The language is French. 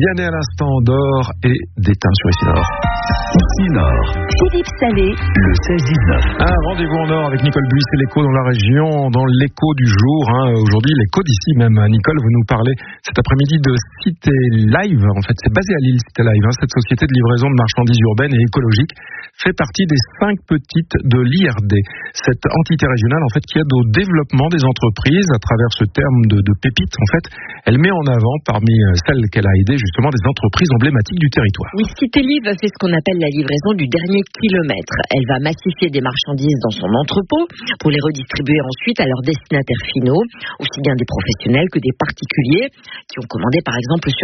Vianney à l'instant d'or et d'éteint sur Essinor. Essinor. Philippe Salé, le 16-19. Un rendez-vous en or avec Nicole Buis et l'écho dans la région, dans l'écho du jour. Aujourd'hui, l'écho d'ici même. Nicole, vous nous parlez cet après-midi de Cité Live. En fait, c'est basé à Lille, Cité Live. Cette société de livraison de marchandises urbaines et écologiques fait partie des 5 petites de l'IRD. Cette entité régionale, en fait, qui aide au développement des entreprises à travers ce terme de pépite. En fait, elle met en avant, parmi celles qu'elle a aidées, justement, des entreprises emblématiques du territoire. Oui, Cité Live fait ce qu'on appelle la livraison du dernier kilomètre. Elle va massifier des marchandises dans son entrepôt pour les redistribuer ensuite à leurs destinataires finaux, aussi bien des professionnels que des particuliers qui ont commandé par exemple sur